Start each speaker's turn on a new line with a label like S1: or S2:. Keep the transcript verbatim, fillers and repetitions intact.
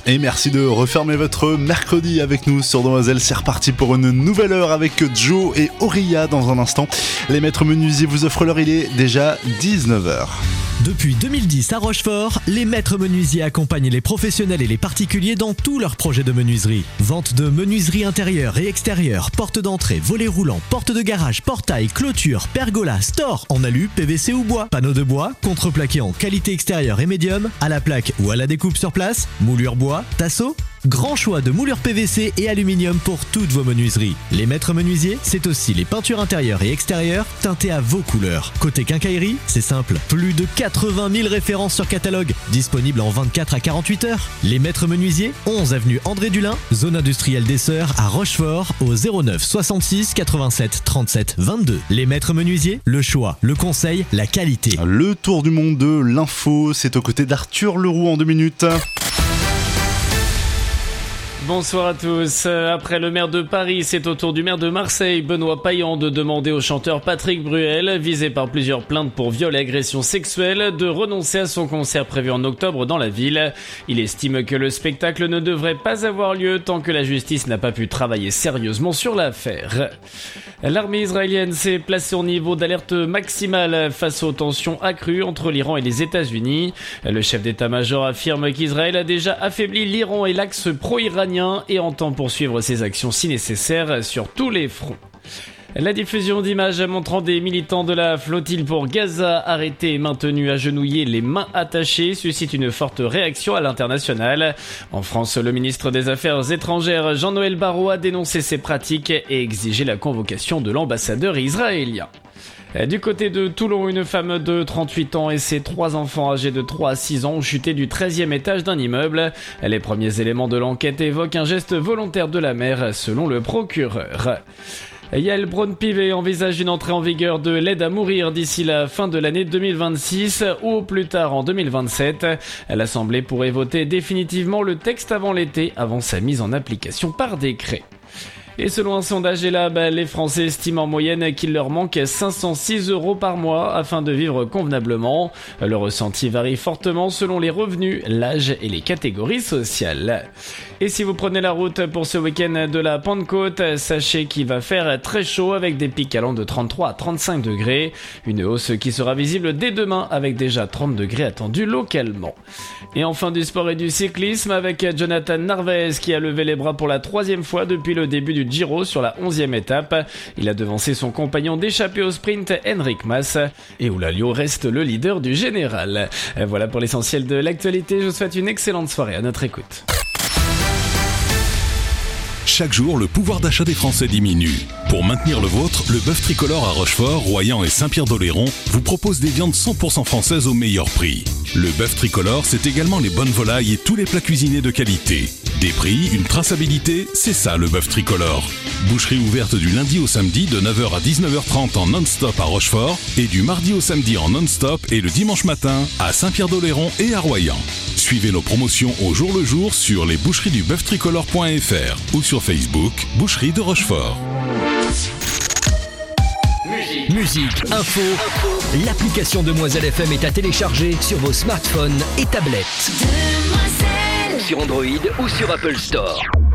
S1: Et merci de refermer votre mercredi avec nous sur Demoiselle. C'est reparti pour une nouvelle heure avec Joe et Auria dans un instant. Les maîtres menuisiers vous offrent l'heure, il est déjà dix-neuf heures.
S2: Depuis deux mille dix à Rochefort, les maîtres menuisiers accompagnent les professionnels et les particuliers dans tous leurs projets de menuiserie. Vente de menuiserie intérieure et extérieure, porte d'entrée, volets roulants, porte de garage, portail, clôture, pergola, store en alu, P V C ou bois, panneaux de bois, contreplaqué en qualité extérieure et médium, à la plaque ou à la découpe sur place, moulure bois, tasseau. Grand choix de moulures P V C et aluminium pour toutes vos menuiseries. Les maîtres menuisiers, c'est aussi les peintures intérieures et extérieures teintées à vos couleurs. Côté quincaillerie, c'est simple. Plus de quatre-vingt mille références sur catalogue, disponibles en vingt-quatre à quarante-huit heures. Les maîtres menuisiers, onze avenue André Dulin, zone industrielle des Sœurs à Rochefort, au zéro neuf soixante-six quatre-vingt-sept trente-sept vingt-deux. Les maîtres menuisiers, le choix, le conseil, la qualité.
S1: Le tour du monde de l'info, c'est aux côtés d'Arthur Leroux en deux minutes.
S3: Bonsoir à tous. Après le maire de Paris, c'est au tour du maire de Marseille, Benoît Payan, de demander au chanteur Patrick Bruel, visé par plusieurs plaintes pour viol et agression sexuelle, de renoncer à son concert prévu en octobre dans la ville. Il estime que le spectacle ne devrait pas avoir lieu tant que la justice n'a pas pu travailler sérieusement sur l'affaire. L'armée israélienne s'est placée au niveau d'alerte maximale face aux tensions accrues entre l'Iran et les États-Unis. Le chef d'état-major affirme qu'Israël a déjà affaibli l'Iran et l'axe pro-iranien et entend poursuivre ses actions si nécessaire sur tous les fronts. La diffusion d'images montrant des militants de la flottille pour Gaza arrêtés et maintenus agenouillés, les mains attachées, suscite une forte réaction à l'international. En France, le ministre des Affaires étrangères Jean-Noël Barrot a dénoncé ces pratiques et exigé la convocation de l'ambassadeur israélien. Du côté de Toulon, une femme de trente-huit ans et ses trois enfants âgés de trois à six ans ont chuté du treizième étage d'un immeuble. Les premiers éléments de l'enquête évoquent un geste volontaire de la mère, selon le procureur. Yael Braun-Pivet envisage une entrée en vigueur de l'aide à mourir d'ici la fin de l'année deux mille vingt-six ou au plus tard en deux mille vingt-sept. L'Assemblée pourrait voter définitivement le texte avant l'été, avant sa mise en application par décret. Et selon un sondage Elab, les Français estiment en moyenne qu'il leur manque cinq cent six euros par mois afin de vivre convenablement. Le ressenti varie fortement selon les revenus, l'âge et les catégories sociales. Et si vous prenez la route pour ce week-end de la Pentecôte, sachez qu'il va faire très chaud avec des pics allant de trente-trois à trente-cinq degrés. Une hausse qui sera visible dès demain avec déjà trente degrés attendus localement. Et enfin du sport et du cyclisme avec Jonathan Narvaez qui a levé les bras pour la troisième fois depuis le début du Giro sur la onzième étape. Il a devancé son compagnon d'échappée au sprint, Enric Mas. Et Oulalio reste le leader du général. Voilà pour l'essentiel de l'actualité. Je vous souhaite une excellente soirée à notre écoute.
S4: Chaque jour, le pouvoir d'achat des Français diminue. Pour maintenir le vôtre, le bœuf tricolore à Rochefort, Royan et Saint-Pierre-d'Oléron vous propose des viandes cent pour cent françaises au meilleur prix. Le bœuf tricolore, c'est également les bonnes volailles et tous les plats cuisinés de qualité. Des prix, une traçabilité, c'est ça le bœuf tricolore. Boucherie ouverte du lundi au samedi de neuf heures à dix-neuf heures trente en non-stop à Rochefort et du mardi au samedi en non-stop et le dimanche matin à Saint-Pierre-d'Oléron et à Royan. Suivez nos promotions au jour le jour sur les boucheries du bœuf tricolore point f r ou sur Facebook, Boucherie de Rochefort.
S2: Musique, Musique info, info. L'application Demoiselle F M est à télécharger sur vos smartphones et tablettes. Demoiselle. Sur Android ou sur Apple Store.